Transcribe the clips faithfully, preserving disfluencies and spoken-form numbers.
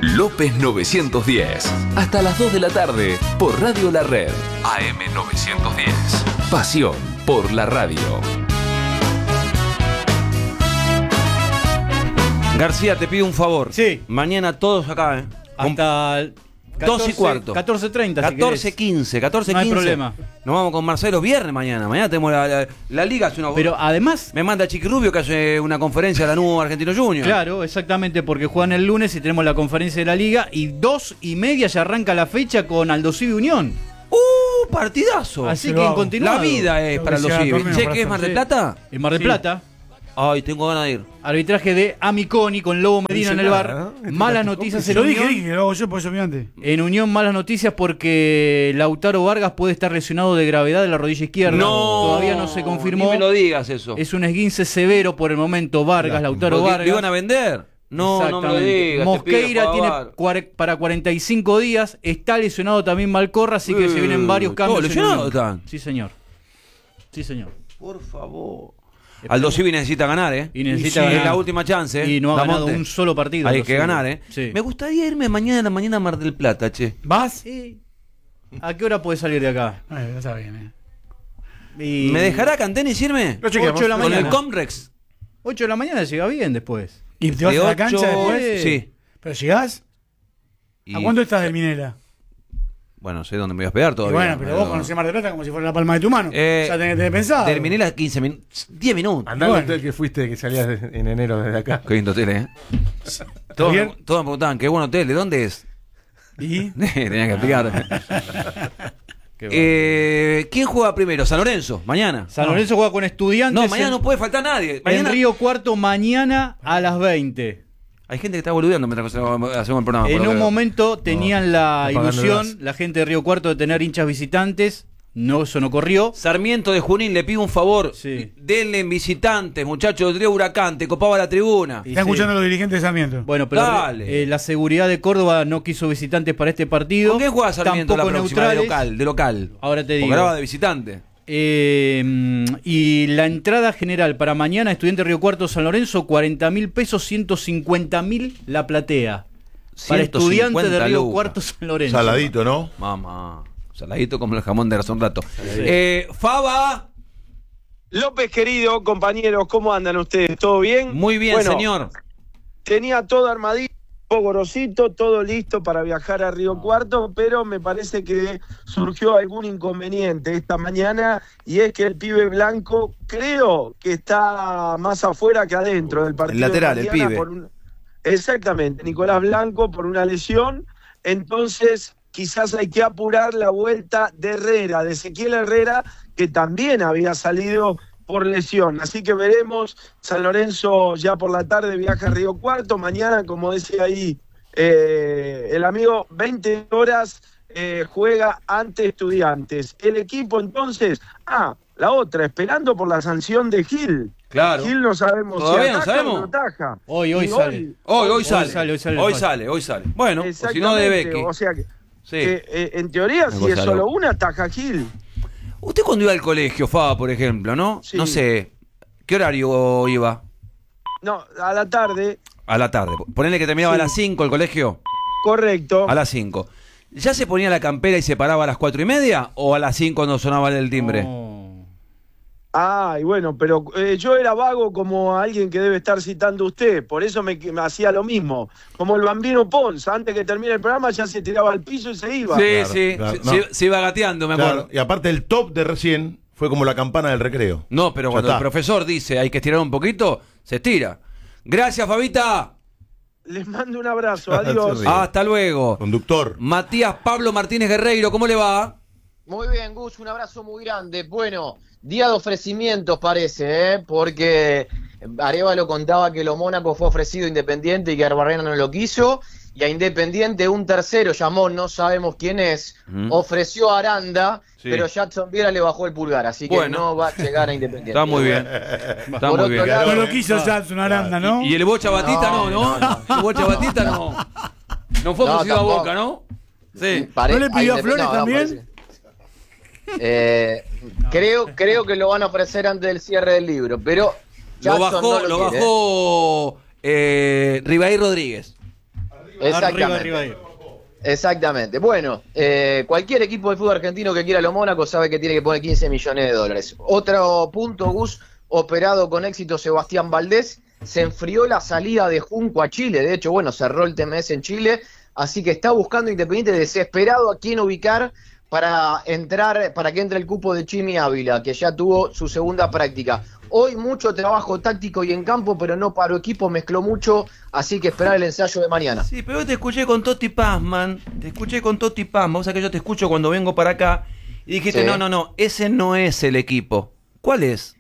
López novecientos diez. Hasta las dos de la tarde por Radio La Red. A M novecientos diez. Pasión por la radio. García, te pido un favor. Sí. Mañana todos acá, ¿eh? Hasta dos y cuarto. catorce treinta. catorce quince. catorce quince. No hay problema. Nos vamos con Marcelo viernes mañana. Mañana tenemos la, la, la liga. Hace una... Pero además. Me manda Chiquirrubio que hace una conferencia a la Lanús Argentino Junior. Claro, exactamente, porque juegan el lunes y tenemos la conferencia de la liga. Y dos y media ya arranca la fecha con Aldosivi Unión. ¡Uh! Partidazo. Así Se que va. en continuado. La vida es Creo para que los sea Civi. torneo ¿Sé para que es Mar del sí. Plata? En Mar del Sí. Plata. Ay, tengo ganas de ir. Arbitraje de Amiconi con Lobo Medina dice en el nada, bar. ¿no? Este Malas táctico. noticias Se en lo dije, Unión. dije que lo hago yo, por eso me antes. En Unión, malas noticias porque Lautaro Vargas puede estar lesionado de gravedad de la rodilla izquierda. No. Todavía no se confirmó. Ni me lo digas eso. Es un esguince severo por el momento. Vargas, Lautaro ¿Lo, Vargas. ¿Lo iban a vender? No, no me lo digas. Mosqueira te pido, tiene por favor. cuare- para cuarenta y cinco días. Está lesionado también Malcorra, así que Eh, se vienen varios cambios. ¿todos en lesionados Unión. están? Sí, señor. Sí, señor. Por favor. Aldo Civi necesita ganar, ¿eh? Y necesita Sí, ganar. es la última chance, ¿eh? Y no ha ganado Damonte. un solo partido. Hay Aldo que Civi. ganar, ¿eh? Sí. Me gustaría irme mañana a la mañana a Mar del Plata, che. ¿Vas? Sí. ¿A qué hora puede salir de acá? Ay, está bien, eh. Y- ¿Me dejará Cantenis irme? Lo chequeamos. ocho de la Con mañana. el Comrex. ocho de la mañana llega bien después. ¿Y te vas De a la ocho- cancha después? Sí. ¿Pero llegás? Y- ¿A cuánto estás del Minera? Bueno, no sé dónde me voy a hospedar Y todavía. bueno, pero vos conocés Mar del Plata como si fuera la palma de tu mano. Eh, ya tenés que tener pensado. Terminé las quince minutos. diez minutos. Andá al Bueno. hotel que fuiste, que salías de- en enero desde acá. Qué lindo hotel, ¿eh? Todos, bien? me- todos me preguntaban, qué buen hotel, ¿de dónde es? ¿Y? Tenía que explicar. eh, ¿Quién juega primero? San Lorenzo, mañana. San Lorenzo juega con Estudiantes. No, mañana en, no puede faltar nadie. Mañana... en Río Cuarto mañana a las veinte. Hay gente que está boludeando mientras hacemos el programa. por En lo un que veo. momento tenían la apagando el ilusión, gas. la gente de Río Cuarto, de tener hinchas visitantes. No, eso no corrió. Sarmiento de Junín, le pido un favor. Sí. Denle en visitantes, muchachos. Río Huracán, te copaba la tribuna. Y Están sí. escuchando los dirigentes de Sarmiento. Bueno, pero Dale. eh, la seguridad de Córdoba no quiso visitantes para este partido. ¿Con qué juega Sarmiento la Tampoco próxima? De neutrales. local, de local. Ahora te digo. Porque ahora va de visitante. Eh, y la entrada general para mañana, Estudiante Río Cuarto San Lorenzo, cuarenta mil pesos, ciento cincuenta mil la platea. Para ciento Estudiante cincuenta de Río lucas. Cuarto San Lorenzo. Saladito, ¿no? Mamá. Saladito como el jamón de hace un rato. Eh, Faba. López, querido, compañeros, ¿cómo andan ustedes? ¿Todo bien? Muy bien, Bueno, señor. Tenía todo armadito, grosito, todo listo para viajar a Río Cuarto, pero me parece que surgió algún inconveniente esta mañana y es que el pibe blanco creo que está más afuera que adentro del partido. El lateral, de el mañana pibe. por un- Exactamente, Nicolás Blanco por una lesión, entonces quizás hay que apurar la vuelta de Herrera, de Ezequiel Herrera, que también había salido por lesión. Así que veremos, San Lorenzo ya por la tarde viaja a Río Cuarto, mañana, como decía ahí eh, el amigo, veinte horas eh, juega ante Estudiantes. El equipo entonces, ah, la otra, esperando por la sanción de Gil. Claro. Gil no sabemos Todavía si no ataja sabemos. o no ataja. Hoy, hoy Y sale. Hoy, hoy sale. sale, hoy sale el Hoy fallo. sale, hoy sale. Bueno, o si Exactamente, no de Becky. o sea que, Sí. que, eh, en teoría, Una si cosa es solo loca. una, ataja Gil. Usted cuando iba al colegio, Faba, por ejemplo, ¿no? Sí. No sé, ¿qué horario iba? No, a la tarde, A la tarde. Ponele que terminaba Sí. a las cinco el colegio. correcto. A las cinco. ¿Ya se ponía la campera y se paraba a las cuatro y media? ¿O a las cinco cuando sonaba el timbre? No. Ay, bueno, pero eh, yo era vago como alguien que debe estar citando usted, por eso me, me hacía lo mismo. Como el Bambino Pons, antes que termine el programa ya se tiraba al piso y se iba. Sí, Claro, sí. claro, se, no. se- se iba gateando, me acuerdo. Claro, y aparte el top de recién fue como la campana del recreo. No, pero Ya cuando está. el profesor dice hay que estirar un poquito, se estira. Gracias, Fabita. Les mando un abrazo, adiós. Sí. Hasta luego. Conductor. Matías Pablo Martínez Guerreiro, ¿cómo le va? Muy bien, Gus, un abrazo muy grande. Bueno, día de ofrecimientos parece, ¿eh? Porque Arévalo contaba que lo Mónaco fue ofrecido a Independiente y que Arbarrena no lo quiso. Y a Independiente un tercero llamó, no sabemos quién es, Mm. ofreció a Aranda, Sí. pero Jackson Viera le bajó el pulgar, así que Bueno. no va a llegar a Independiente. Está muy bien. Está Por muy otro bien. lado- No lo quiso Jackson Aranda, ¿no? Y el Bocha Batista no, No, ¿no? no, no. El Bocha Batista no. No fue No, ofrecido a tampoco. Boca, ¿no? Sí. Pare- ¿No le pidió a Independ- Flores también? parece. Eh, creo, creo que lo van a ofrecer antes del cierre del libro, pero Lo Jackson bajó, no lo, lo quiere, ¿eh? bajó eh, Ribaí Rodríguez. Exactamente. Arriba, arriba, arriba. Exactamente. Bueno, eh, cualquier equipo de fútbol argentino que quiera a lo Mónaco sabe que tiene que poner quince millones de dólares. Otro punto, Gus, operado con éxito Sebastián Valdés. Se enfrió la salida de Junco a Chile. De hecho, bueno, cerró el T M S en Chile. Así que está buscando Independiente desesperado a quién ubicar para entrar, para que entre el cupo de Chimi Ávila, que ya tuvo su segunda práctica. Hoy mucho trabajo táctico y en campo, pero no paró equipo, mezcló mucho, así que esperar el ensayo de mañana. Sí, pero yo te escuché con Totti Pazman, te escuché con Totti Pazman, o sea que yo te escucho cuando vengo para acá, y dijiste, Sí. no, no, no, ese no es el equipo. ¿Cuál es?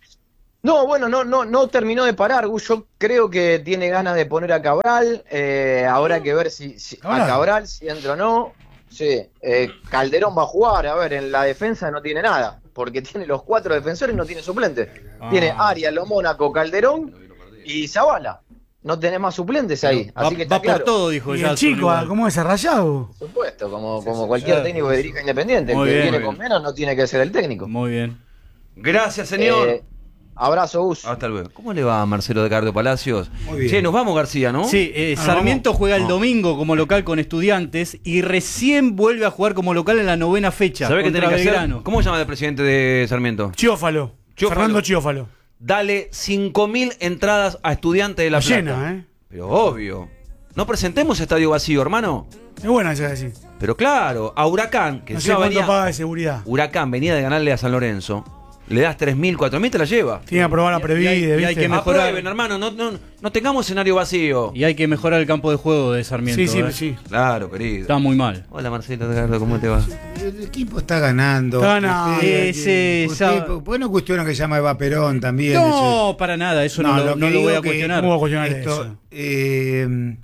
No, bueno, no, no, no terminó de parar, Gus. Yo creo que tiene ganas de poner a Cabral, eh, habrá que ver si, si Cabral. a Cabral si entra o no. Sí, eh, Calderón va a jugar, a ver, en la defensa no tiene nada, porque tiene los cuatro defensores y no tiene suplente. Ah. Tiene Arias, Lo Mónaco, Calderón y Zavala. No tenés más suplentes ahí, Va, así que está va claro. por todo, dijo Y ya. el chico, Sullivan. ¿cómo es rayado? Por supuesto, como, como cualquier técnico que dirija Independiente, el Muy que bien, viene muy con bien. menos no tiene que ser el técnico. Muy bien. Gracias, señor. Eh, abrazo, Gus. Hasta luego. ¿Cómo le va a Marcelo de Cardo Palacios? Muy bien. Che, nos vamos, García, ¿no? Sí, eh, Ah, Sarmiento vamos. juega el No. domingo como local con Estudiantes y recién vuelve a jugar como local en la novena fecha ¿Sabés qué contra tenés que hacer? Belgrano. ¿Cómo se llama el presidente de Sarmiento? Chiófalo. Chiófalo. Fernando Chiófalo. Dale cinco mil entradas a Estudiantes de La Plata. Llena, ¿eh? Pero obvio. No presentemos estadio vacío, hermano. Es buena esa decir. Pero claro, a Huracán, que No sé encima cuánto venía, paga de seguridad. Huracán venía de ganarle a San Lorenzo. Le das tres mil, cuatro mil, te la lleva. Tiene que aprobar la Y- y previde, hay- y hay ¿viste? que mejorar. Aprueben, hermano, no, no, no tengamos escenario vacío. Y hay que mejorar el campo de juego de Sarmiento. Sí, sí, ¿eh? sí. Claro, querido. Está muy mal. Hola, Marcelo Edgardo, ¿cómo te va? El equipo está ganando. Está ganando. Usted- Ese, usted- esa- ¿Por qué no cuestiona que se llama Eva Perón también? No, para nada, eso no, lo, lo que no lo digo voy a que- cuestionar. ¿Cómo va a cuestionar Esto, eso? eh,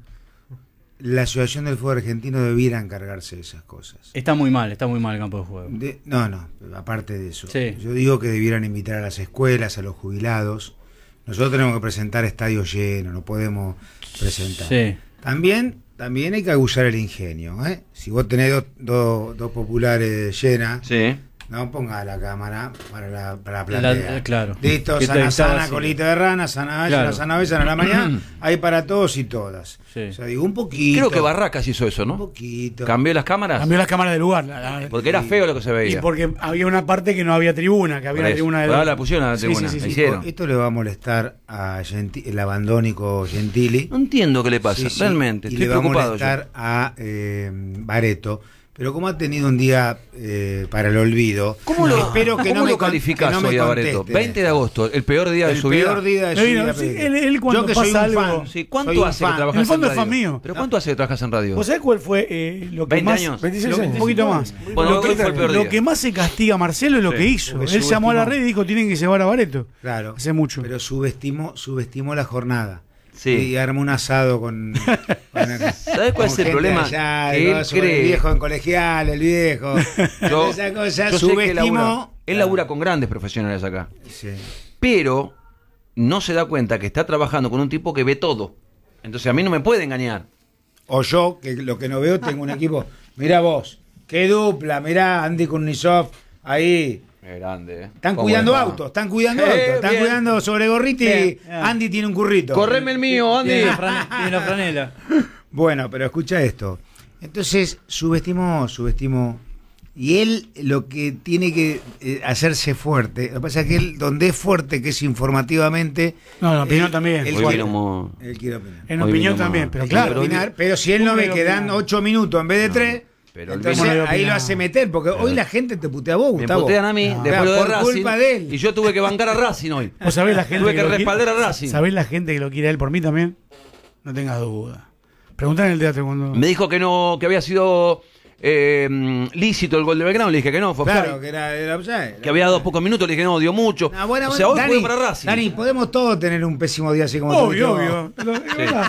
la Asociación del Fútbol Argentino debiera encargarse de esas cosas. Está muy mal, está muy mal el campo de juego. De- no, no, aparte de eso. Sí. Yo digo que debieran invitar a las escuelas, a los jubilados. Nosotros tenemos que presentar estadios llenos, no podemos presentar. Sí. También, también hay que usar el ingenio, ¿eh? Si vos tenés dos, dos, dos populares llenas, Sí. no ponga la cámara para la, para la La- platea. claro. Listo, Que te sana, estaba sana, así. colita de rana, sana, Claro. sana, sana, sana a la mañana, hay para todos y todas. Sí. O sea, digo, un poquito. Creo que Barracas hizo eso, Un ¿no? poquito. Cambió las cámaras. Cambió las cámaras del lugar. la- la- Porque era feo lo que se y veía. porque había una parte que no había tribuna, que había Por una eso. tribuna de Ahora la pusieron a la Sí, tribuna, sí, sí, la sí. hicieron. Esto le va a molestar a Genti- el abandónico Gentili. No entiendo qué le pasa, Sí, sí, realmente. y Estoy le va a preocupado. molestar a eh, Bareto. Pero como ha tenido un día eh, para el olvido, ¿Cómo lo, espero que ¿cómo no me lo con- calificás que no me hoy a Bareto? conteste. veinte de agosto, el peor día de el su peor vida. día de su No, vida. no, sí, Pedro. él- él cuando Yo que soy pasa un algo- fan, Sí, ¿cuánto soy un hace que fan. trabajas En el fondo en es radio? fan mío. ¿Pero cuánto hace que trabajas en radio? ¿Vos sabés cuál fue eh, lo que veinte más... años. veintiséis lo- años. un poquito más. Bueno, lo, hoy que, fue el peor lo día. que más se castiga a Marcelo es lo Sí, que hizo. porque Él llamó a la subestimó. red y dijo, tienen que llevar a Bareto. Claro. Hace mucho. Pero subestimó, subestimó la jornada. Sí. Y armó un asado con. ¿Sabés cuál es el problema? Que Que él cree- El viejo en colegial, el viejo. Yo, Esa cosa yo sé que él labura, subestimó. él labura con grandes profesionales acá. Sí. Pero no se da cuenta que está trabajando con un tipo que ve todo. Entonces a mí no me puede engañar. O yo, que lo que no veo, tengo un equipo. Mirá vos, qué dupla, mirá Andy Kurnisov ahí. Es grande, ¿eh? Están ¿Cómo cuidando está? autos, están cuidando Eh, autos, están bien. cuidando sobre gorriti. Bien. Andy tiene un currito. Correme el mío, Andy. Tiene la, frane- tiene la franela. Bueno, pero escucha esto. Entonces, subestimó, subestimó. Y él lo que tiene que eh, hacerse fuerte, lo que pasa es que él, donde es fuerte, que es informativamente. No, la opinión él- también. él Hoy quiere- vino mo- él quiere opinar. En Hoy opinión vino también, más. pero Él quiere claro. opinar, pero si él no ¿Cómo ve no que dan opinar? ocho minutos en vez de tres, pero él entonces vino- ahí opinar? lo hace meter, porque hoy la gente te putea a vos, Me Gustavo. putean a mí, No. después lo de Por Racing. culpa de él. Y yo tuve que bancar a Racing hoy. ¿Vos sabés la gente Tuve que lo qui- respaldar a Racing. ¿Sabés la gente que lo quiere a él por mí también? No tengas duda. Preguntá en el teatro cuando... Me dijo que no, que había sido eh, lícito el gol de Belgrano. Le dije que no, fue Claro, offside. que era, era offside. Que había dado pocos minutos. Le dije no, dio mucho. Ah, bueno, o sea, hoy bueno, fue Dani, para Racing. Dani, podemos todos tener un pésimo día así como Obvio, tuviste vos. obvio. Lo- es verdad.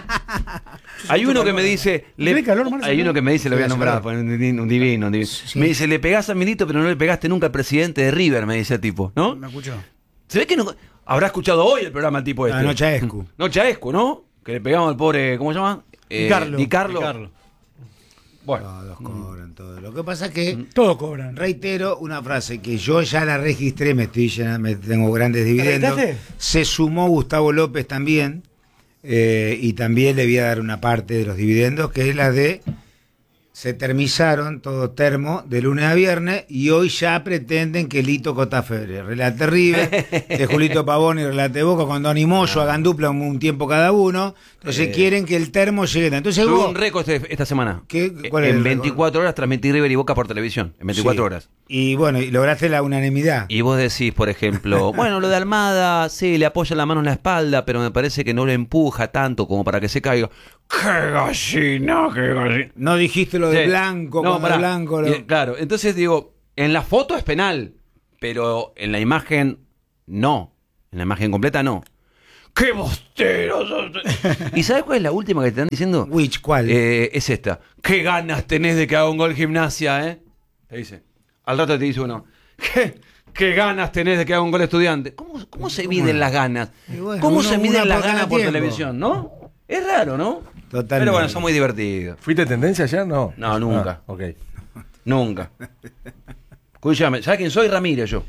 Hay uno que me dice. ¿Tiene calor, Marcelo? Hay uno que me dice, lo voy a Sí, nombrar, sí. pues, un divino, un divino. un divino. Me dice, le pegás a Milito, pero no le pegaste nunca al presidente de River, me dice el tipo, ¿no? Me escuchó. Se ve que no. Habrá escuchado hoy el programa el tipo este. Ah, no, Chaescu. No, Chaescu, ¿no? Que le pegamos al pobre, ¿cómo se llama? Di Carlo. Di Carlo. Carlos. Bueno. Todos cobran todo. Lo que pasa es que, Todos cobran. reitero una frase que yo ya la registré, me estoy llenando, me tengo grandes dividendos. registraste? Se sumó Gustavo López también. eh, y también le voy a dar una parte de los dividendos, que es la de... Se termizaron todo termo de lunes a viernes y hoy ya pretenden que Lito Cotafere relate River, que Julito Pavón y relate Boca, cuando Animoso hagan dupla un, un tiempo cada uno. Entonces Eh. quieren que el termo llegue. Entonces Tuve hubo- un récord este- esta semana. ¿Qué? ¿Cuál es En el récord? veinticuatro horas transmití River y Boca por televisión. En veinticuatro Sí. horas. Y bueno, y lograste la unanimidad. Y vos decís, por ejemplo, bueno, lo de Almada, sí, le apoya la mano en la espalda, pero me parece que no lo empuja tanto como para que se caiga. ¡Qué gallina, qué gallina! No dijiste lo de Sí. Blanco, No, cuando pará. Blanco... lo- Y, claro, entonces digo, en la foto es penal, pero en la imagen no. En la imagen completa no. ¡Qué bosteros! ¿Y sabes cuál es la última que te están diciendo? Which, ¿cuál? Eh, es esta. ¿Qué ganas tenés de que haga un gol Gimnasia, eh? Te dice. Al rato te dice uno. ¿Qué, qué ganas tenés de que haga un gol Estudiante? ¿Cómo, cómo se miden las ganas? Y bueno, ¿Cómo uno- se miden una las por cada ganas por tiempo. televisión, no? Es raro, ¿no? Totalmente. Pero bueno, son muy divertidos. ¿Fuiste tendencia ya? No. No, nunca. Ah, ok. Nunca. Escúchame, ¿sabes quién soy? Ramírez, yo.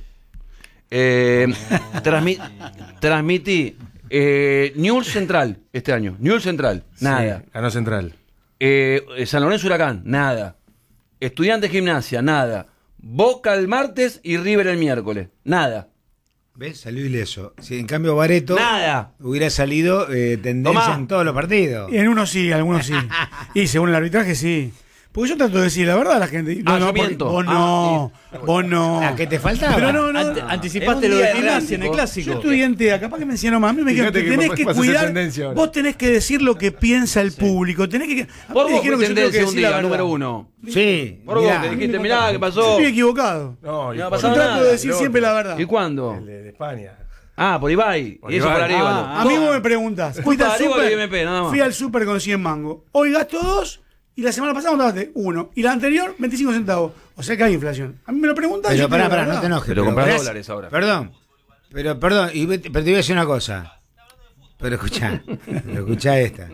Eh, transmi- transmití eh, Newell's Central este año. Newell's Central, nada. Sí, ganó Central. Eh, San Lorenzo Huracán, nada. Estudiantes Gimnasia, nada. Boca el martes y River el miércoles, nada. ¿Ves? Salió ileso. Si en cambio Bareto Nada. hubiera salido eh, tendencia Tomá. en todos los partidos. Y en unos sí, algunos sí. Y según el arbitraje sí. Porque yo trato de decir la verdad a la gente. No, Ah, no, yo porque miento. vos Ah, no, vos no. ¿A qué te faltaba? Pero no, no. Ante- no. anticipaste En un lo de día de Gimnasia en el clásico. clásico. Yo estudiante, capaz que me enseñaron más. A mí me dijeron Fíjate que que tenés vas- que vas a hacer cuidar. tendencia ahora. Vos tenés que decir lo que piensa el público. Tenés que. A mí Por me vos dijeron fue que yo tengo que tendencia un decir la día, verdad. número uno. Sí. Por vos mirá. que dijiste, mirá, ¿qué Yo pasó? estoy equivocado. No, y No ha por- pasado Yo trato nada. de decir el siempre otro. la verdad. ¿Y cuándo? El de, de España. Ah, por Ibai. Por y eso Ibai. por Arévalo. Ah, A mí vos me preguntás. Fuiste Culpa al de Arévalo y súper. M P, nada más. Fui al súper con cien mangos. Hoy gasto dos y la semana pasada contaste uno. Y la anterior, veinticinco centavos. O sea que hay inflación. A mí me lo preguntás. Pero yo te pará, digo la pará, no verdad. te enojes. Pero comprás verás- dólares ahora. Perdón. Pero, perdón, y vete- pero te voy a decir una cosa. Pero escuchá, pero escuchá esta.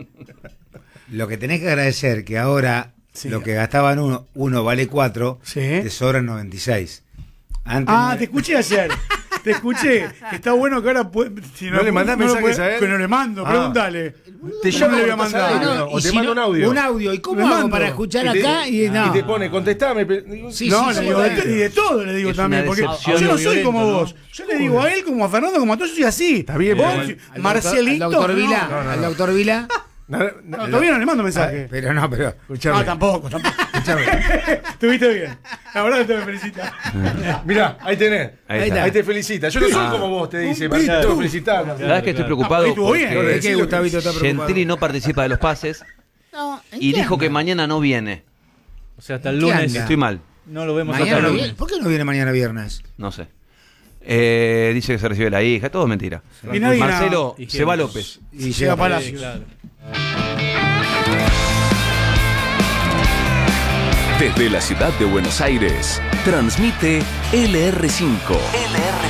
Lo que tenés que agradecer que ahora Sí. lo que gastaban uno, uno vale cuatro, Sí. te sobran noventa y seis. Antes Ah, no- te escuché ayer. Te escuché. Está bueno que ahora. puede- si ¿No le mandás lo mensajes puede- a él? Que no le mando, Ah. pregúntale. Te Yo llama no le voy a cuando estás mandar. al aire, No, o y te si manda no- un audio. Un audio. ¿Y cómo Me hago mando. para escuchar Y te- acá? Y, no. y te pone, contestame. pe- Sí, No, sí, le sí, digo bueno. de, y de todo le digo Es también, una porque decepción yo no lo soy violento, como ¿no? vos. Yo le digo a él, como a Fernando, como a todos, yo soy así. Está bien, Vos, pero- Al doctor- Marcelito. Al doctor no. Vila. no, no, Al no. doctor Vila. No, no, No, no, todavía no le mando mensaje. Pero no, pero. escuchame. No, tampoco, tampoco. Escuchame. Estuviste bien. La verdad que te me felicita. Mirá, ahí tenés. Ahí Ahí, está. te felicita. Yo no soy como vos, te dice. Un Te pito. tengo que felicitar. ¿Sabes que estoy preocupado? Ah, estuvo bien. Porque ¿De qué Gustavito está preocupado? Gentili no participa de los pases y dijo que mañana no viene. O sea, hasta el ¿Qué lunes anda? Estoy mal, no lo vemos hasta Mañana el no lunes. viene. ¿Por qué no viene mañana viernes? no sé. Eh, dice que se recibe la hija, todo mentira. Y nadie Marcelo, nada. se va López. Y Llega llega para Palacio. Claro. Desde la ciudad de Buenos Aires, transmite L R cinco. L R